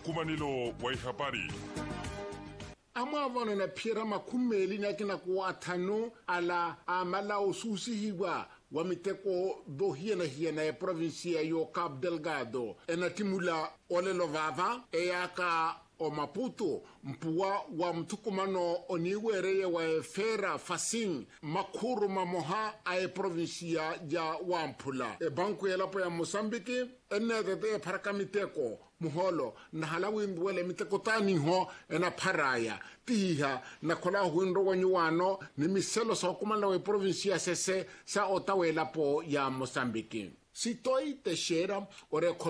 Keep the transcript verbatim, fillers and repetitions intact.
mkumanilo wa habari. Ama vana na pira makumeli na kina kuatano ala amala ususi hiwa wa miteko do hiena hiena e provincia yo Cabo Delgado ena timula ole lovava e yaka o Maputo mpua wa mtukumano oniwereye wa fera fasing makuru mamoha a provincia ya Wampula e banku ya lapo ya Mozambique ene de parakamiteko muholo na halawi ndwele miteko tani ho ena paraya tiha na kola huindo wanyuano ni miselo sa kumala wa provincia sese sa otawela po ya Mozambique. Si toi te shera ore